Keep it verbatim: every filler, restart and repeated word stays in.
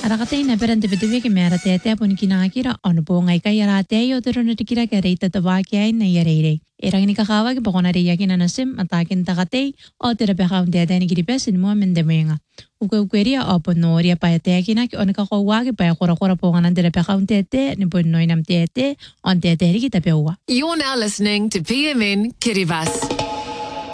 Arakatay na perante betuwe ke mera tete apun kinakira ono po ngai kay yarate yo tero na tikira ke reita tawa kay na yarere. Erang ni kakawa ke pakona re yakin anasim atakin takate o tera pekaun tete ni kiripesin mo mendemenga. Uke ukeria o ponoria pa tete kina ke ono kakawa ke pa kora kora po ngana tera pekaun tete ni po noinam tete on tete ri kita pewa. You're now listening to P M N Kiribati.